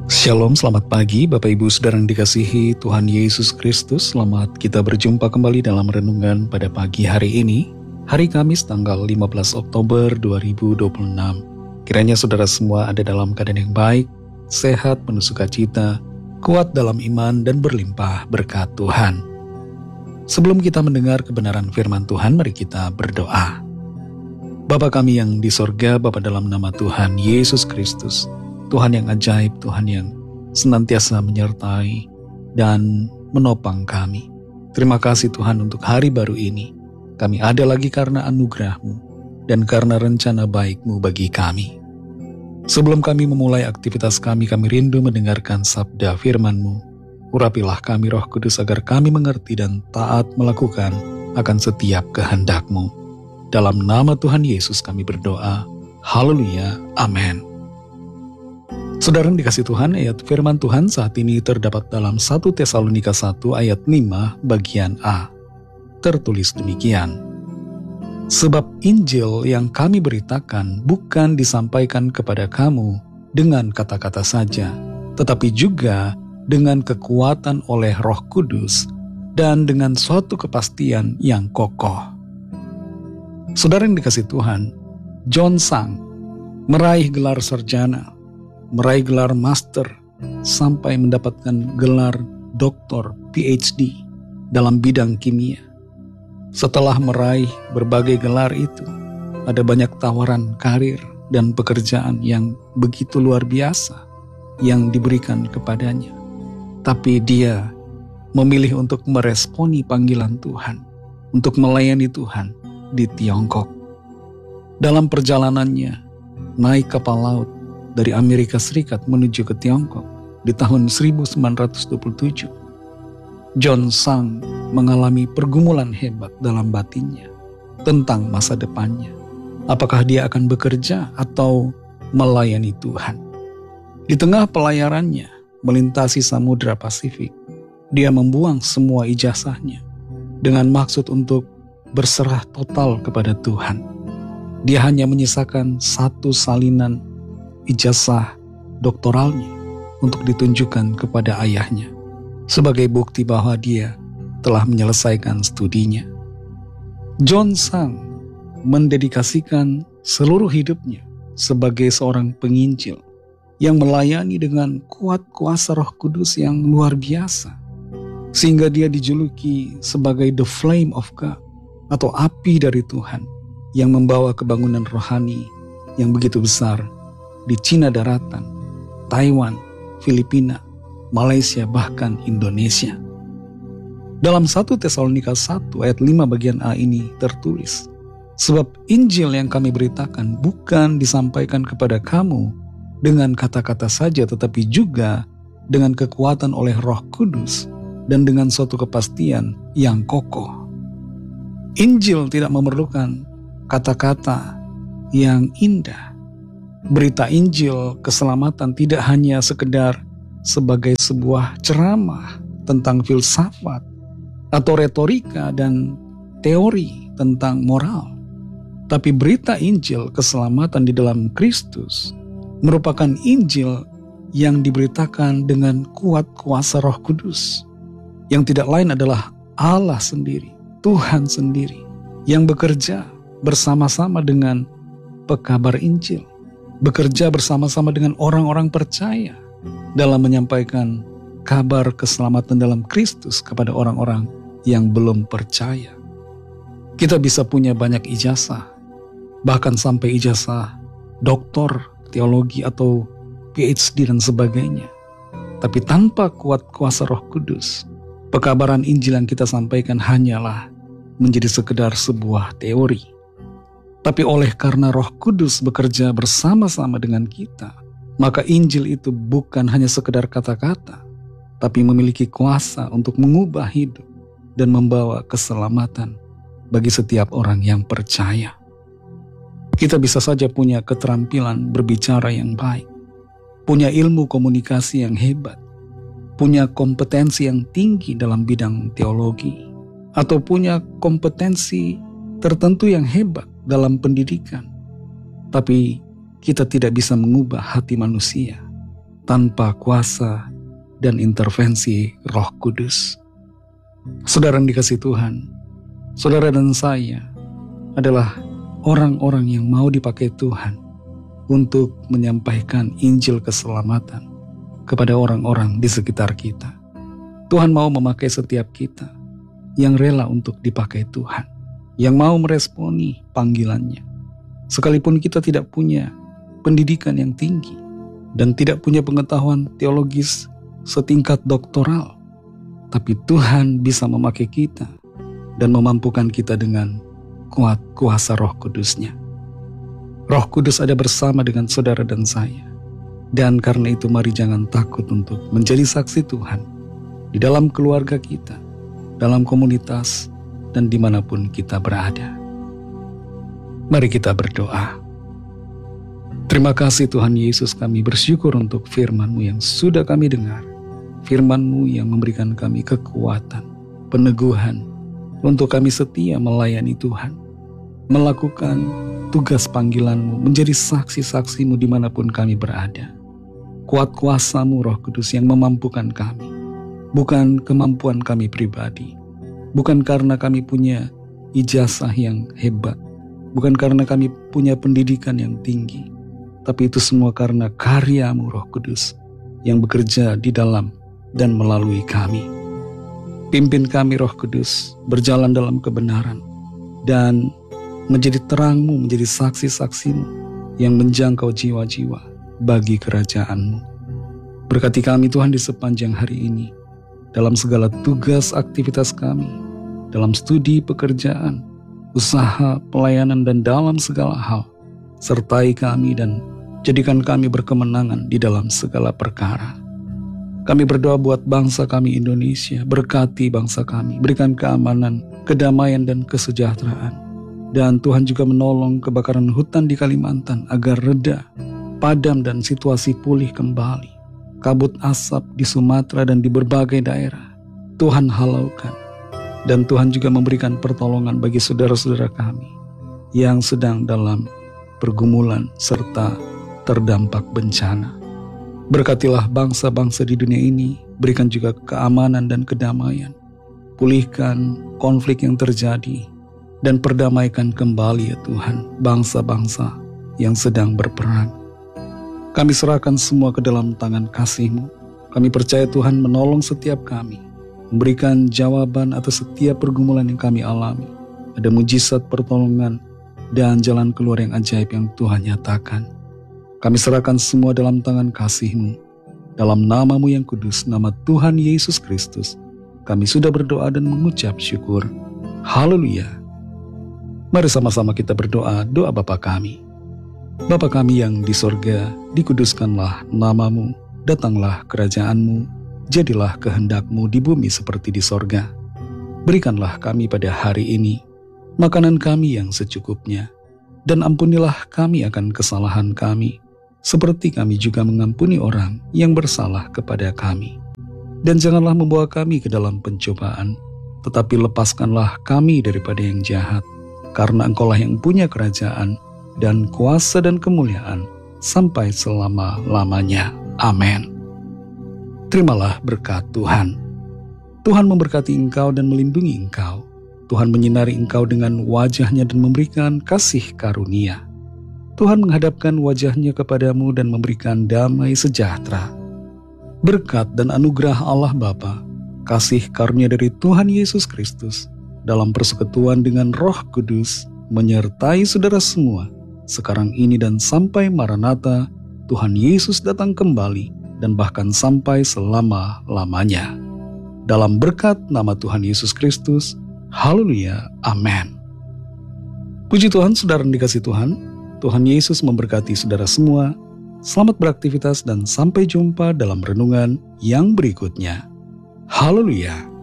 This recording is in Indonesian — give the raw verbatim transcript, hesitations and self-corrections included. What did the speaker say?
Shalom, selamat pagi Bapak Ibu Saudara yang dikasihi Tuhan Yesus Kristus. Selamat kita berjumpa kembali dalam renungan pada pagi hari ini, hari Kamis tanggal lima belas Oktober dua ribu dua puluh enam. Kiranya saudara semua ada dalam keadaan yang baik, sehat, penuh sukacita, kuat dalam iman dan berlimpah berkat Tuhan. Sebelum kita mendengar kebenaran firman Tuhan, mari kita berdoa. Bapa kami yang di sorga, Bapa dalam nama Tuhan Yesus Kristus, Tuhan yang ajaib, Tuhan yang senantiasa menyertai dan menopang kami. Terima kasih Tuhan untuk hari baru ini. Kami ada lagi karena anugerah-Mu dan karena rencana baik-Mu bagi kami. Sebelum kami memulai aktivitas kami, kami rindu mendengarkan sabda firman-Mu. Urapilah kami Roh Kudus agar kami mengerti dan taat melakukan akan setiap kehendak-Mu. Dalam nama Tuhan Yesus kami berdoa. Haleluya. Amin. Saudara yang dikasih Tuhan, ayat firman Tuhan saat ini terdapat dalam satu Tesalonika satu ayat lima bagian A. Tertulis demikian. Sebab Injil yang kami beritakan bukan disampaikan kepada kamu dengan kata-kata saja, tetapi juga dengan kekuatan oleh Roh Kudus dan dengan suatu kepastian yang kokoh. Saudara yang dikasih Tuhan, John Sang meraih gelar sarjana, meraih gelar master, sampai mendapatkan gelar doktor P H D dalam bidang kimia. Setelah meraih berbagai gelar itu, ada banyak tawaran karir dan pekerjaan yang begitu luar biasa yang diberikan kepadanya. Tapi dia memilih untuk meresponi panggilan Tuhan, untuk melayani Tuhan di Tiongkok. Dalam perjalanannya, naik kapal laut dari Amerika Serikat menuju ke Tiongkok di tahun seribu sembilan ratus dua puluh tujuh, John Sang mengalami pergumulan hebat dalam batinnya tentang masa depannya. Apakah dia akan bekerja atau melayani Tuhan? Di tengah pelayarannya melintasi Samudra Pasifik, dia membuang semua ijazahnya dengan maksud untuk berserah total kepada Tuhan. Dia hanya menyisakan satu salinan ijazah doktoralnya untuk ditunjukkan kepada ayahnya sebagai bukti bahwa dia telah menyelesaikan studinya. John Sang mendedikasikan seluruh hidupnya sebagai seorang penginjil yang melayani dengan kuat kuasa Roh Kudus yang luar biasa, sehingga dia dijuluki sebagai the flame of God atau api dari Tuhan yang membawa kebangunan rohani yang begitu besar di Cina daratan, Taiwan, Filipina, Malaysia, bahkan Indonesia. Dalam satu Tesalonika satu ayat lima bagian A ini tertulis, sebab Injil yang kami beritakan bukan disampaikan kepada kamu dengan kata-kata saja, tetapi juga dengan kekuatan oleh Roh Kudus dan dengan suatu kepastian yang kokoh. Injil tidak memerlukan kata-kata yang indah. Berita Injil keselamatan tidak hanya sekedar sebagai sebuah ceramah tentang filsafat atau retorika dan teori tentang moral. Tapi berita Injil keselamatan di dalam Kristus merupakan Injil yang diberitakan dengan kuat kuasa Roh Kudus, yang tidak lain adalah Allah sendiri, Tuhan sendiri, yang bekerja bersama-sama dengan pekabar Injil, bekerja bersama-sama dengan orang-orang percaya dalam menyampaikan kabar keselamatan dalam Kristus kepada orang-orang yang belum percaya. Kita bisa punya banyak ijazah, bahkan sampai ijazah doktor teologi atau P H D dan sebagainya. Tapi tanpa kuat kuasa Roh Kudus, pekabaran Injil yang kita sampaikan hanyalah menjadi sekedar sebuah teori. Tapi oleh karena Roh Kudus bekerja bersama-sama dengan kita, maka Injil itu bukan hanya sekedar kata-kata, tapi memiliki kuasa untuk mengubah hidup dan membawa keselamatan bagi setiap orang yang percaya. Kita bisa saja punya keterampilan berbicara yang baik, punya ilmu komunikasi yang hebat, punya kompetensi yang tinggi dalam bidang teologi, atau punya kompetensi tertentu yang hebat dalam pendidikan, tapi kita tidak bisa mengubah hati manusia. tanpa kuasa dan intervensi Roh Kudus. Saudara yang dikasihi Tuhan, saudara dan saya adalah orang-orang yang mau dipakai Tuhan untuk menyampaikan Injil keselamatan kepada orang-orang di sekitar kita. Tuhan mau memakai setiap kita yang rela untuk dipakai Tuhan, yang mau meresponi panggilannya. Sekalipun kita tidak punya pendidikan yang tinggi dan tidak punya pengetahuan teologis setingkat doktoral, tapi Tuhan bisa memakai kita dan memampukan kita dengan kuat kuasa Roh Kudus-Nya. Roh Kudus ada bersama dengan saudara dan saya. Dan karena itu mari jangan takut untuk menjadi saksi Tuhan di dalam keluarga kita, dalam komunitas, dan dimanapun kita berada. Mari kita berdoa. Terima kasih Tuhan Yesus, kami bersyukur untuk firman-Mu yang sudah kami dengar. Firman-Mu yang memberikan kami kekuatan, peneguhan, untuk kami setia melayani Tuhan, melakukan tugas panggilan-Mu, menjadi saksi-saksi-Mu dimanapun kami berada. Kuat kuasa-Mu Roh Kudus yang memampukan kami, bukan kemampuan kami pribadi, bukan karena kami punya ijazah yang hebat, bukan karena kami punya pendidikan yang tinggi, tapi itu semua karena karya-Mu Roh Kudus yang bekerja di dalam dan melalui kami. Pimpin kami Roh Kudus berjalan dalam kebenaran dan menjadi terang-Mu, menjadi saksi-saksi-Mu yang menjangkau jiwa-jiwa bagi kerajaan-Mu. Berkati kami Tuhan di sepanjang hari ini, dalam segala tugas aktivitas kami, dalam studi pekerjaan, usaha, pelayanan, dan dalam segala hal. Sertai kami dan jadikan kami berkemenangan di dalam segala perkara. Kami berdoa buat bangsa kami Indonesia, berkati bangsa kami, berikan keamanan, kedamaian, dan kesejahteraan. Dan Tuhan juga menolong kebakaran hutan di Kalimantan agar reda, padam, dan situasi pulih kembali. Kabut asap di Sumatera dan di berbagai daerah Tuhan halaukan. Dan Tuhan juga memberikan pertolongan bagi saudara-saudara kami yang sedang dalam pergumulan serta terdampak bencana. Berkatilah bangsa-bangsa di dunia ini, berikan juga keamanan dan kedamaian. Pulihkan konflik yang terjadi dan perdamaikan kembali ya Tuhan bangsa-bangsa yang sedang berperang. Kami serahkan semua ke dalam tangan kasih-Mu. Kami percaya Tuhan menolong setiap kami, memberikan jawaban atas setiap pergumulan yang kami alami. Ada mujizat pertolongan dan jalan keluar yang ajaib yang Tuhan nyatakan. Kami serahkan semua dalam tangan kasih-Mu. Dalam nama-Mu yang kudus, nama Tuhan Yesus Kristus, kami sudah berdoa dan mengucap syukur. Haleluya. Mari sama-sama kita berdoa doa Bapa kami. Bapa kami yang di sorga, dikuduskanlah nama-Mu, datanglah kerajaan-Mu, jadilah kehendak-Mu di bumi seperti di sorga. Berikanlah kami pada hari ini makanan kami yang secukupnya, dan ampunilah kami akan kesalahan kami, seperti kami juga mengampuni orang yang bersalah kepada kami. Dan janganlah membawa kami ke dalam pencobaan, tetapi lepaskanlah kami daripada yang jahat, karena Engkaulah yang punya kerajaan, dan kuasa dan kemuliaan, sampai selama-lamanya. Amin. Terimalah berkat Tuhan. Tuhan memberkati engkau dan melindungi engkau. Tuhan menyinari engkau dengan wajah-Nya dan memberikan kasih karunia. Tuhan menghadapkan wajah-Nya kepadamu dan memberikan damai sejahtera. Berkat dan anugerah Allah Bapa, kasih karunia dari Tuhan Yesus Kristus, dalam persekutuan dengan Roh Kudus, menyertai saudara semua, sekarang ini dan sampai Maranatha, Tuhan Yesus datang kembali, dan bahkan sampai selama-lamanya. Dalam berkat nama Tuhan Yesus Kristus, haleluya, amin. Puji Tuhan, saudara yang dikasihi Tuhan, Tuhan Yesus memberkati saudara semua. Selamat beraktivitas dan sampai jumpa dalam renungan yang berikutnya. Haleluya.